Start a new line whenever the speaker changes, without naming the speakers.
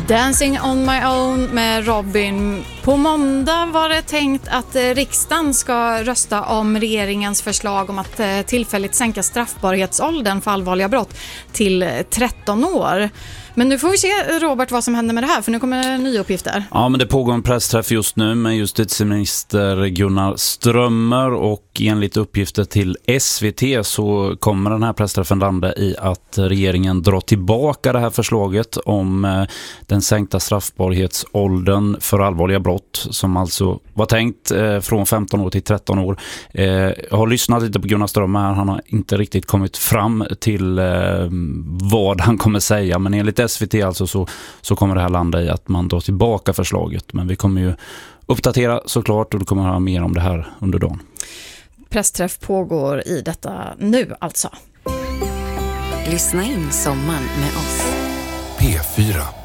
Dancing on my own med Robin. På måndag var det tänkt att riksdagen ska rösta om regeringens förslag om att tillfälligt sänka straffbarhetsåldern för allvarliga brott till 13 år. Men nu får vi se, Robert, vad som händer med det här, för nu kommer det nya uppgifter.
Ja, men det pågår en pressträff just nu med justitieminister Gunnar Strömmer, och enligt uppgifter till SVT så kommer den här pressträffen landa i att regeringen drar tillbaka det här förslaget om den sänkta straffbarhetsåldern för allvarliga brott, som alltså var tänkt från 15 år till 13 år. Jag har lyssnat lite på Gunnar Strömmer här, han har inte riktigt kommit fram till vad han kommer säga, men enligt SVT alltså så kommer det här landa i att man drar tillbaka förslaget. Men vi kommer ju uppdatera såklart, och du kommer att höra mer om det här under dagen.
Pressträff pågår i detta nu alltså.
Lyssna in sommaren med oss.
P4.